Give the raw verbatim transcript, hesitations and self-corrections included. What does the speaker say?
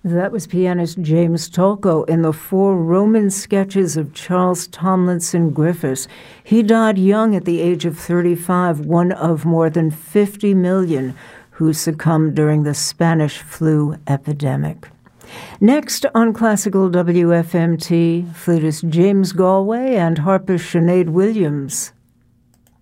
That was pianist James Tolko in the four Roman sketches of Charles Tomlinson Griffiths. He died young at the age of thirty-five, one of more than fifty million who succumbed during the Spanish flu epidemic. Next on Classical W F M T, flutist James Galway and harpist Sinead Williams.